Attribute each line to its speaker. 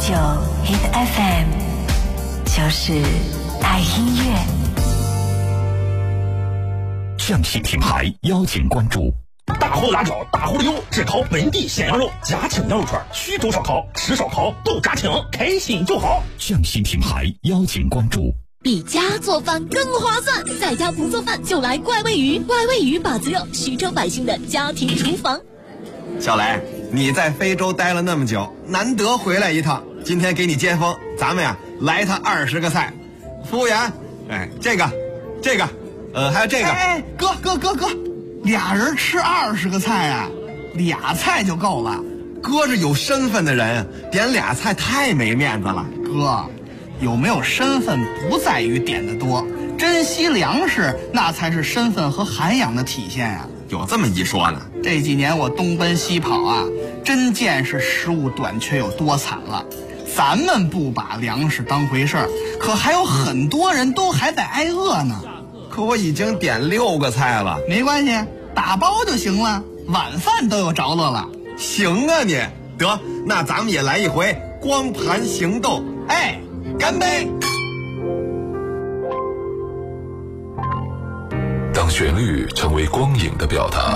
Speaker 1: Hit FM， 就是爱音乐。
Speaker 2: 上汽品牌邀请关注。
Speaker 3: 大货的辣椒，大货的油，只烤本地鲜羊肉，家庭羊肉串，徐州烧烤，吃烧烤都炸青，开心就好。
Speaker 2: 上汽品牌邀请关注。
Speaker 4: 比家做饭更划算，在家不做饭就来怪味鱼，怪味鱼把子肉，徐州百姓的家庭厨房。
Speaker 5: 小雷，你在非洲待了那么久，难得回来一趟，今天给你接风，咱们呀来他20个菜。服务员，这个，还有这个。
Speaker 6: 哥，俩人吃20个菜啊，俩菜就够了。
Speaker 5: 哥是有身份的人，点俩菜太没面子了。
Speaker 6: 哥，有没有身份不在于点的多，珍惜粮食那才是身份和涵养的体现呀。
Speaker 5: 有这么一说呢。
Speaker 6: 这几年我东奔西跑啊，真见识食物短缺有多惨了。咱们不把粮食当回事儿，可还有很多人都还在挨饿呢。
Speaker 5: 可我已经点6个菜了。
Speaker 6: 没关系，打包就行了，晚饭都有着落了。
Speaker 5: 行啊你，得，那咱们也来一回光盘行动。干杯！
Speaker 7: 当旋律成为光影的表达，